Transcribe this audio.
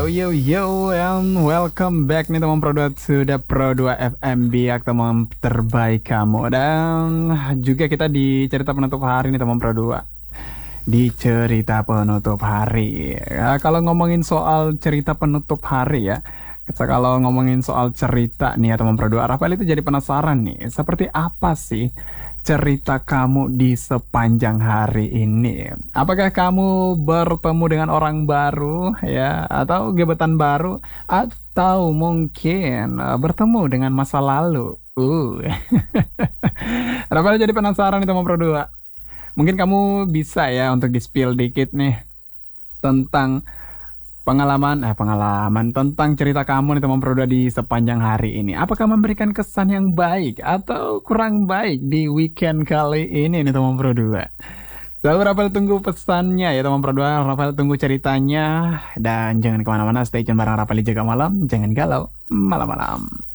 yo yo and welcome back nih teman Pro 2 sudah Pro 2 FM biak teman terbaik kamu. Dan juga kita di cerita penutup hari nih teman Pro 2. Di cerita penutup hari. Ya, kalau ngomongin soal cerita penutup hari ya. Kalau ngomongin soal cerita nih ya teman Pro 2, Rafael itu jadi penasaran nih, seperti apa sih cerita kamu di sepanjang hari ini? Apakah kamu bertemu dengan orang baru ya, atau gebetan baru, atau mungkin bertemu dengan masa lalu? Rafael jadi penasaran nih teman Pro 2. Mungkin kamu bisa ya untuk di-spill dikit nih tentang pengalaman tentang cerita kamu nih teman Proda di sepanjang hari ini. Apakah memberikan kesan yang baik atau kurang baik di weekend kali ini nih teman Proda? Selalu Rafael tunggu pesannya ya teman Proda. Rafael tunggu ceritanya dan jangan kemana-mana, stay tune bareng Rafael di Jaga Malam. Jangan galau malam-malam.